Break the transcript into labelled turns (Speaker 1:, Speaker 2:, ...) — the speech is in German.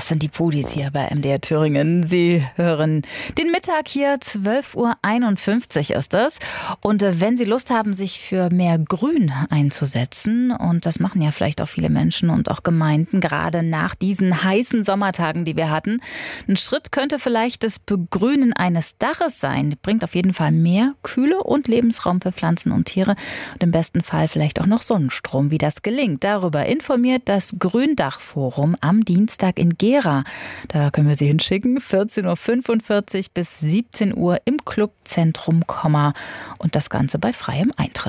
Speaker 1: sind die Pudis hier bei MDR Thüringen. Sie hören den Mittag hier, 12:51 Uhr ist es. Und wenn Sie Lust haben, sich für mehr Grün einzusetzen, und das machen ja vielleicht auch viele Menschen und auch Gemeinden, gerade nach diesen heißen Sommertagen, die wir hatten, ein Schritt könnte vielleicht das Begrünen eines Daches sein. Bringt auf jeden Fall mehr Kühle und Lebensraum für Pflanzen und Tiere und im besten Fall vielleicht auch noch Sonnenstrom. Wie das gelingt, darüber informiert das Gründachforum am Dienstag in Gera. Da können wir Sie hinschicken, 14:45 Uhr bis 17 Uhr im Clubzentrum Komma und das Ganze bei freiem Eintritt.